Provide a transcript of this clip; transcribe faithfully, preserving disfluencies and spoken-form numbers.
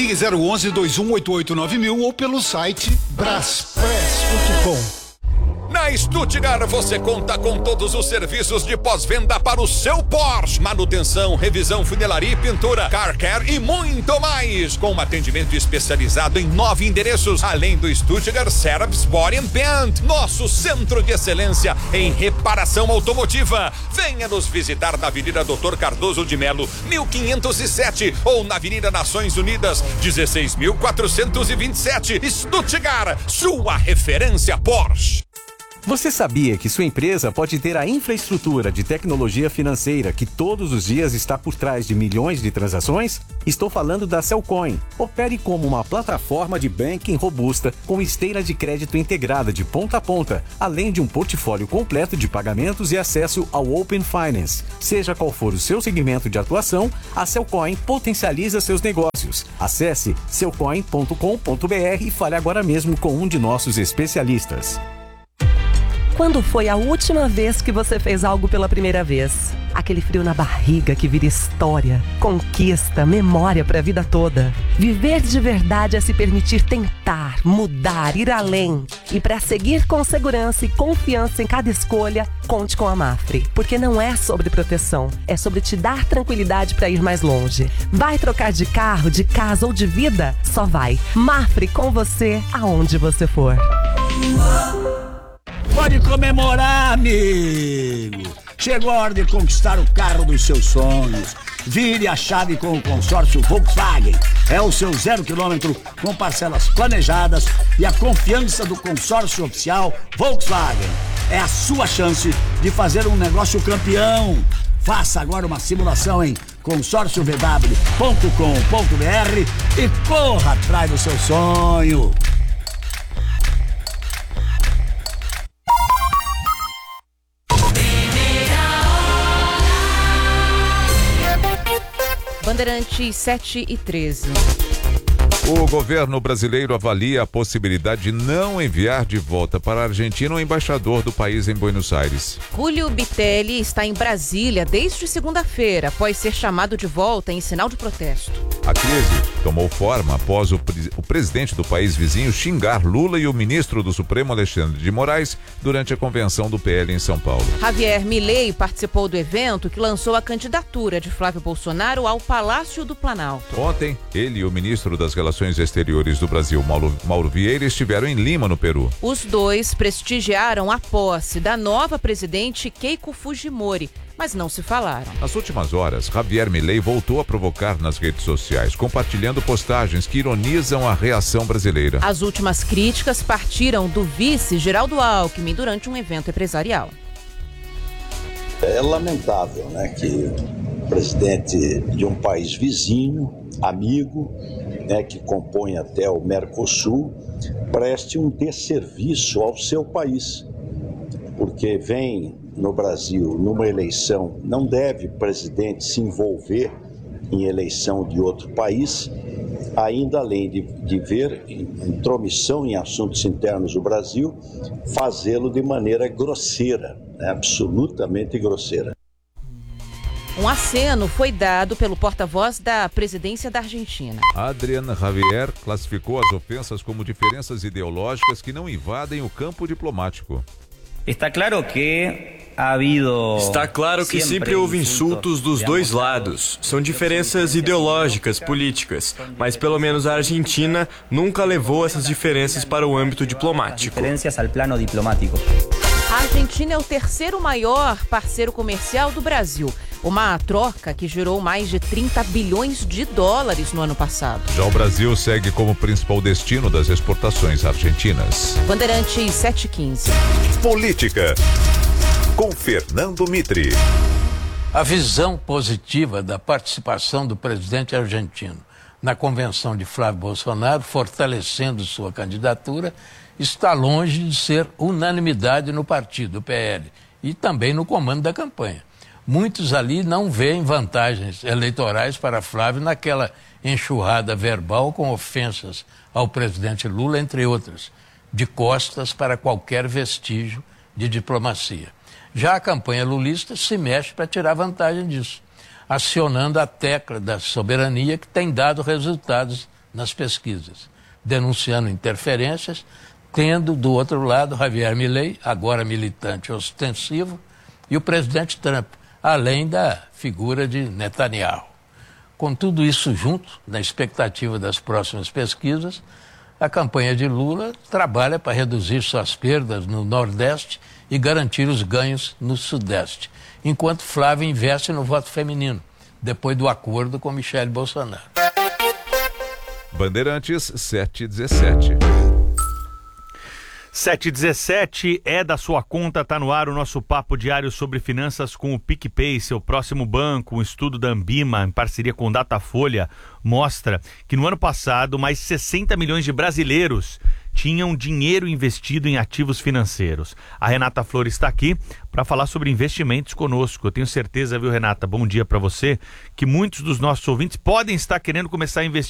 Ligue zero onze, dois um oito oito nove mil ou pelo site braspress ponto com. Na Stuttgart você conta com todos os serviços de pós-venda para o seu Porsche. Manutenção, revisão, funilaria e pintura, car care e muito mais. Com um atendimento especializado em nove endereços, além do Stuttgart Service Body and Paint, nosso centro de excelência em reparação automotiva. Venha nos visitar na Avenida doutor Cardoso de Melo, mil quinhentos e sete, ou na Avenida Nações Unidas, dezesseis mil quatrocentos e vinte e sete. Stuttgart, sua referência Porsche. Você sabia que sua empresa pode ter a infraestrutura de tecnologia financeira que todos os dias está por trás de milhões de transações? Estou falando da Cellcoin. Opere como uma plataforma de banking robusta com esteira de crédito integrada de ponta a ponta, além de um portfólio completo de pagamentos e acesso ao Open Finance. Seja qual for o seu segmento de atuação, a Cellcoin potencializa seus negócios. Acesse cellcoin ponto com ponto br e fale agora mesmo com um de nossos especialistas. Quando foi a última vez que você fez algo pela primeira vez? Aquele frio na barriga que vira história, conquista, memória para a vida toda. Viver de verdade é se permitir tentar, mudar, ir além. E para seguir com segurança e confiança em cada escolha, conte com a Mafre. Porque não é sobre proteção, é sobre te dar tranquilidade para ir mais longe. Vai trocar de carro, de casa ou de vida? Só vai. Mafre com você, aonde você for. Pode comemorar, amigo! Chegou a hora de conquistar o carro dos seus sonhos. Vire a chave com o consórcio Volkswagen. É o seu zero quilômetro com parcelas planejadas e a confiança do consórcio oficial Volkswagen. É a sua chance de fazer um negócio campeão. Faça agora uma simulação em consórcio v w ponto com ponto b r e corra atrás do seu sonho. Bandeirantes sete e treze. O governo brasileiro avalia a possibilidade de não enviar de volta para a Argentina o embaixador do país em Buenos Aires. Julio Bitelli está em Brasília desde segunda-feira, após ser chamado de volta em sinal de protesto. A crise tomou forma após o, pre- o presidente do país vizinho xingar Lula e o ministro do Supremo, Alexandre de Moraes, durante a convenção do P L em São Paulo. Javier Milei participou do evento que lançou a candidatura de Flávio Bolsonaro ao Palácio do Planalto. Ontem, ele e o ministro das Relações Exteriores do Brasil, Mauro, Mauro Vieira, estiveram em Lima, no Peru. Os dois prestigiaram a posse da nova presidente Keiko Fujimori, mas não se falaram. Nas últimas horas, Javier Milei voltou a provocar nas redes sociais, compartilhando postagens que ironizam a reação brasileira. As últimas críticas partiram do vice Geraldo Alckmin durante um evento empresarial. É lamentável, né, que o presidente de um país vizinho, amigo, né, que compõe até o Mercosul, preste um desserviço ao seu país, porque vem no Brasil numa eleição, não deve o presidente se envolver em eleição de outro país, ainda além de, de ver intromissão em assuntos internos do Brasil, fazê-lo de maneira grosseira, né, absolutamente grosseira. Um aceno foi dado pelo porta-voz da presidência da Argentina. Adrián Javier classificou as ofensas como diferenças ideológicas que não invadem o campo diplomático. Está claro que ha habido Está claro que sempre houve insultos dos dois lados. São diferenças ideológicas, políticas, mas pelo menos a Argentina nunca levou essas diferenças para o âmbito diplomático. Diferenças ao plano diplomático. A Argentina é o terceiro maior parceiro comercial do Brasil. Uma troca que gerou mais de trinta bilhões de dólares no ano passado. Já o Brasil segue como principal destino das exportações argentinas. Bandeirantes sete e quinze. Política, com Fernando Mitre. A visão positiva da participação do presidente argentino na convenção de Flávio Bolsonaro, fortalecendo sua candidatura, está longe de ser unanimidade no partido, o P L, e também no comando da campanha. Muitos ali não veem vantagens eleitorais para Flávio naquela enxurrada verbal com ofensas ao presidente Lula, entre outras, de costas para qualquer vestígio de diplomacia. Já a campanha lulista se mexe para tirar vantagem disso, acionando a tecla da soberania que tem dado resultados nas pesquisas, denunciando interferências, tendo do outro lado Javier Milei, agora militante ostensivo, e o presidente Trump, além da figura de Netanyahu. Com tudo isso junto, na expectativa das próximas pesquisas, a campanha de Lula trabalha para reduzir suas perdas no Nordeste e garantir os ganhos no Sudeste, enquanto Flávio investe no voto feminino, depois do acordo com Michele Bolsonaro. Bandeirantes sete e dezessete. sete e dezessete é da sua conta, tá no ar o nosso papo diário sobre finanças com o PicPay, seu próximo banco. Um estudo da Ambima, em parceria com Datafolha, mostra que no ano passado mais sessenta milhões de brasileiros tinham dinheiro investido em ativos financeiros. A Renata Flores está aqui para falar sobre investimentos conosco. Eu tenho certeza, viu, Renata, bom dia para você, que muitos dos nossos ouvintes podem estar querendo começar a investir